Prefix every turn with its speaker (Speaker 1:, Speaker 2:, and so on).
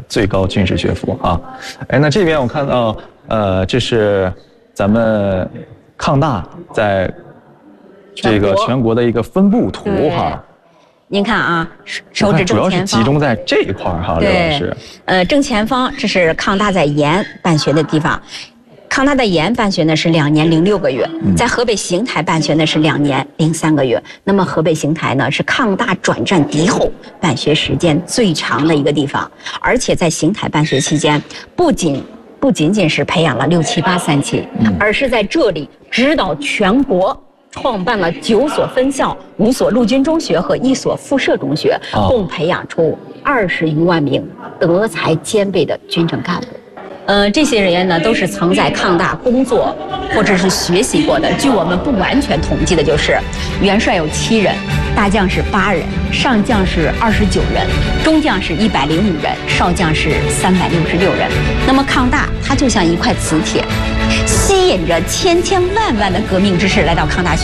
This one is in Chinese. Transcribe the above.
Speaker 1: 最高军事学府啊。哎，那这边我看到，这是咱们抗大在这个全国的一个分布图哈。
Speaker 2: 您看啊，手指正前方，
Speaker 1: 主要是集中在这一块哈，刘老师。
Speaker 2: 正前方这是抗大在延办学的地方。抗大在延办学呢是2年零6个月，在河北邢台办学呢是2年零3个月。那么河北邢台呢是抗大转战敌后办学时间最长的一个地方，而且在邢台办学期间，不仅仅是培养了6、7、8、3期，而是在这里指导全国。创办了9所分校、5所陆军中学和1所附设中学，共培养出20余万名德才兼备的军政干部。这些人员呢，都是曾在抗大工作或者是学习过的。据我们不完全统计的，就是元帅有7人，大将是8人，上将是29人，中将是105人，少将是366人。那么抗大它就像一块磁铁，吸引着千千万万的革命之士来到抗大学